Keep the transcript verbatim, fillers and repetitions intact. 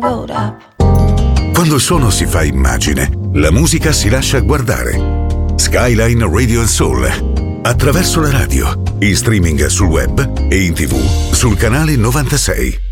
boat up. Quando il suono si fa immagine, la musica si lascia guardare. Skyline Radio and Soul. Attraverso la radio, in streaming sul web e in tv sul canale novantasei.